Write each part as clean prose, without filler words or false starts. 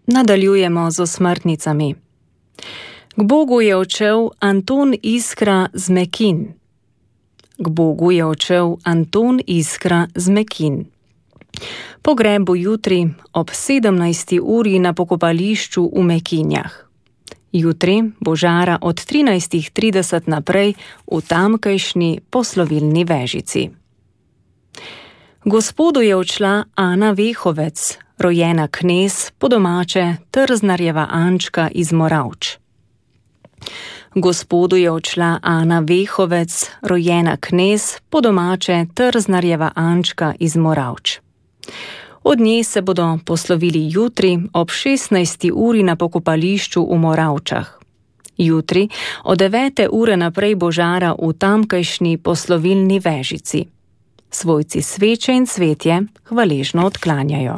Nadaljujemo z osmrtnicami. K Bogu je odšel Anton Iskra z Mekin. K Bogu je odšel Anton Iskra z Mekin. Pogreb bo jutri ob 17. uri na pokopališču v Mekinjah. Jutri bo žara od 13.30 naprej v tamkajšnji poslovilni vežici. Gospodu je odšla Ana Vehovec, rojena Knez, po domače Trznarjeva Ančka iz Moravč. Gospodu je odšla Ana Vehovec, rojena Knez, po domače Trznarjeva Ančka iz Moravč. Od nje se bodo poslovili jutri ob 16. uri na pokopališču v Moravčah. Jutri od 9. ure naprej bo žara v tamkajšnji poslovilni vežici. Svojci sveče in cvetje hvaležno odklanjajo.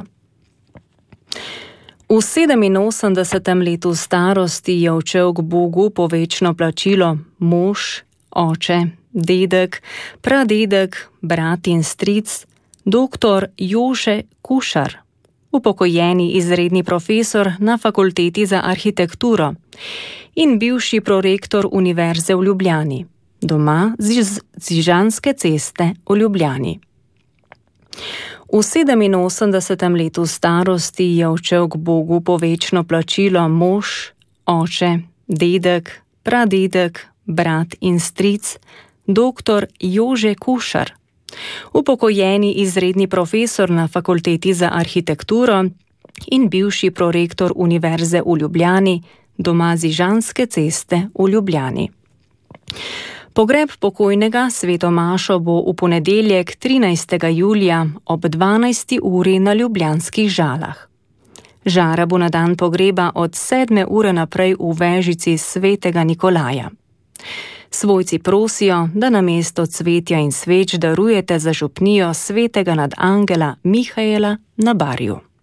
V 87. letu starosti je odšel k Bogu po večno plačilo mož, oče, dedek, pradedek, brat in stric, dr. Jože Kušar, upokojeni izredni profesor na Fakulteti za arhitekturo in bivši prorektor Univerze v Ljubljani, doma z Zižanske ceste v Ljubljani. V 87. letu starosti je odšel k Bogu po večno plačilo mož, oče, dedek, pradedek, brat in stric, dr. Jože Kušar, upokojeni izredni profesor na Fakulteti za arhitekturo in bivši prorektor Univerze v Ljubljani, doma Zižanske ceste v Ljubljani. Pogreb pokojnega svetomašo bo v ponedeljek 13. julija ob 12. uri na ljubljanskih Žalah. Žara bo na dan pogreba od 7. ure naprej v vežici svetega Nikolaja. Svojci prosijo, da namesto cvetja in sveč darujete za župnijo svetega nadangela Mihaela na Barju.